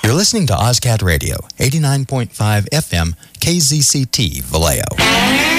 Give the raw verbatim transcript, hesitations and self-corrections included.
You're listening to OzCat Radio, eighty-nine point five F M, K Z C T, Vallejo.